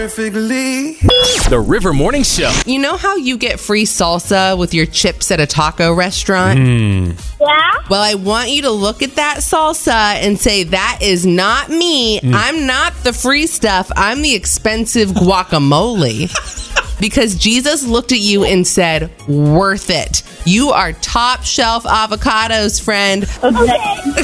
The River Morning Show. You know how you get free salsa with your chips at a taco restaurant? Yeah? Well, I want you to look at that salsa and say, that is not me. I'm not the free stuff. I'm the expensive guacamole. Because Jesus looked at you and said, worth it. You are top shelf avocados, friend. Okay.